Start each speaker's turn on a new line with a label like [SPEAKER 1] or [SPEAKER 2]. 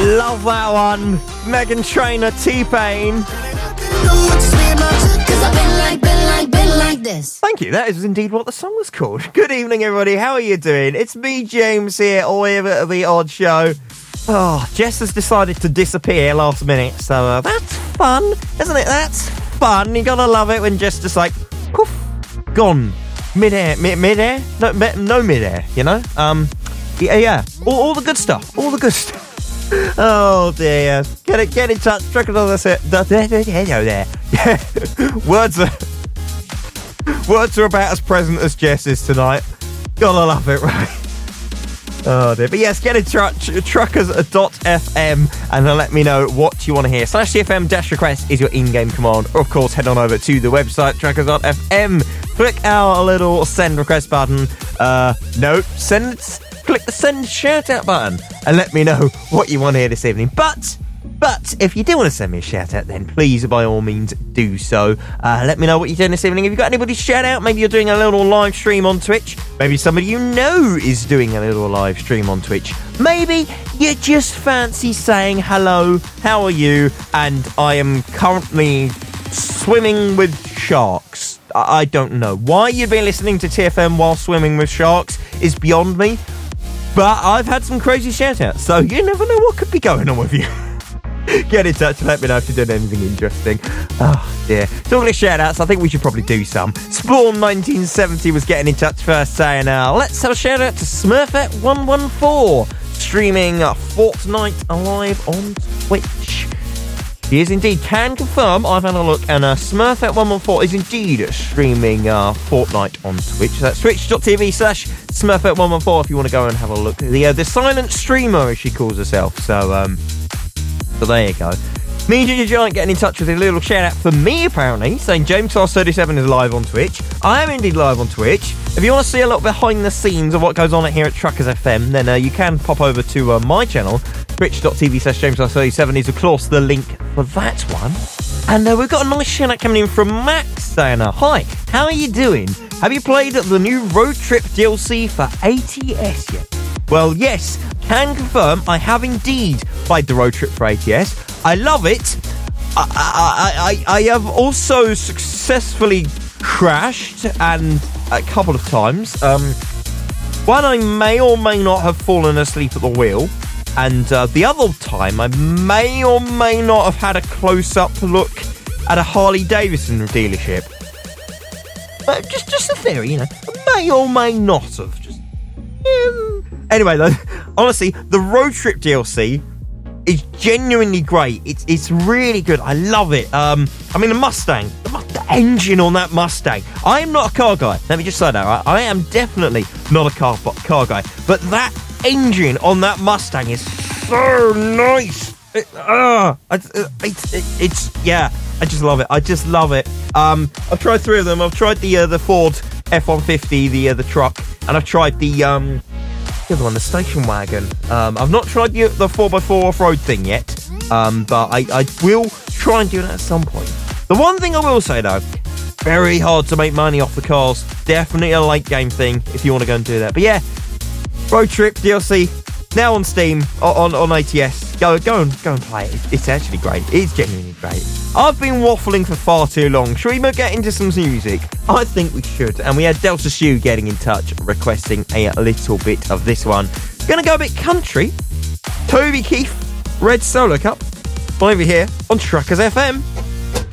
[SPEAKER 1] Love that one. Meghan Trainor, T-Pain. Thank you. That is indeed what the song was called. Good evening, everybody. How are you doing? It's me, James, here, all here at The Odd Show. Oh, Jess has decided to disappear last minute, so that's fun, isn't it? That's fun. You gotta love it when Jess just like, poof, gone. Mid-air? No mid-air, you know? Yeah. All the good stuff. All the good stuff. Oh dear. Get in touch. Check it on there. Words are about as present as Jess is tonight. Gotta love it, right? Oh dear. But yes, get in touch. Truckers.fm and let me know what you want to hear. /CFM-request is your in-game command. Or of course, head on over to the website truckers.fm. Click our little send request button. Click the send shout out button and let me know what you want to hear this evening. But if you do want to send me a shout out, then please by all means do so. Let me know what you're doing this evening. Have you got anybody to shout out? Maybe you're doing a little live stream on Twitch. Maybe somebody you know is doing a little live stream on Twitch. Maybe you just fancy saying hello, how are you? And I am currently swimming with sharks. I don't know. Why you'd be listening to TFM while swimming with sharks is beyond me. But I've had some crazy shout-outs, so you never know what could be going on with you. Get in touch and let me know if you're doing anything interesting. Oh, dear. Talking of shout-outs, I think we should probably do some. Spawn1970 was getting in touch first, saying, let's have a shout-out to Smurfette114, streaming Fortnite Alive on Twitch. He is indeed, can confirm, I've had a look, and Smurfette114 is indeed streaming Fortnite on Twitch. That's twitch.tv/Smurfette114 if you want to go and have a look. The silent streamer, as she calls herself. So there you go. Media Giant getting in touch with a little shout out for me, apparently, saying JamesClass37 is live on Twitch. I am indeed live on Twitch. If you want to see a lot behind the scenes of what goes on here at Truckers FM, then you can pop over to my channel. Twitch.tv/JamesClass37 is, of course, the link for that one. And we've got a nice shout out coming in from Max saying, hi, how are you doing? Have you played the new Road Trip DLC for ATS yet? Well, yes, can confirm I have indeed played the Road Trip for ATS. I love it. I have also successfully crashed and a couple of times. One, I may or may not have fallen asleep at the wheel. And the other time, I may or may not have had a close-up look at a Harley-Davidson dealership. But just a theory, you know. May or may not have. Anyway, though, honestly, the Road Trip DLC is genuinely great. It's really good. I love it. I mean, the Mustang, the engine on that Mustang. I am not a car guy. Let me just say that, right? I am definitely not a car guy. But that engine on that Mustang is so nice. I just love it. I just love it. I've tried three of them. I've tried the Ford F-150, the truck, and I've tried the other one, the station wagon. I've not tried the 4x4 off-road thing yet, but I will try and do that at some point. The one thing I will say, though, very hard to make money off the cars. Definitely a late game thing if you want to go and do that. But yeah, Road Trip DLC now on Steam, on ATS. Go and play it. It's actually great. It's genuinely great. I've been waffling for far too long. Should we get into some music? I think we should. And we had Delta Shu getting in touch, requesting a little bit of this one. Gonna go a bit country. Toby Keith, Red Solo Cup. Over here on Truckers FM.